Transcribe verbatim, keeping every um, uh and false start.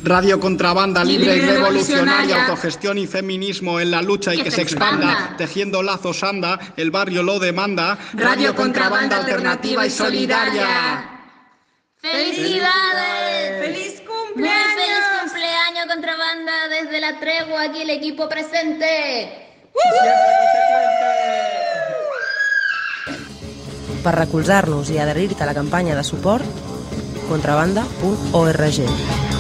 Radio Contrabanda, libre y revolucionaria, autogestión y feminismo en la lucha y que, que se expanda. expanda. Tejiendo lazos anda, el barrio lo demanda. Radio Contrabanda alternativa y solidaria. ¡Felicidades! ¡Feliz cumpleaños! Muy feliz cumpleaños, Contrabanda, desde la tregua, aquí el equipo presente. Per recolzar-nos i adherir-te a la campanya de suport, contrabanda punt org.